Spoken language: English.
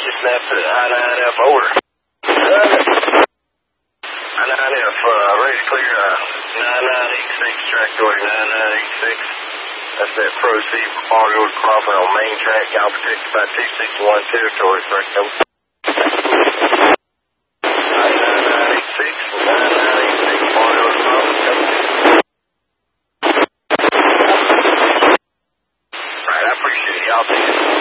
snapped the I-9F over. I-9F, ready to clear 9986, track door 9986. That's that proceed from Fargo to Crawford on main track. Y'all protected by 261 territory, correct? 9986, 9986, Fargo to Crawford. Right, I appreciate it. Y'all take it.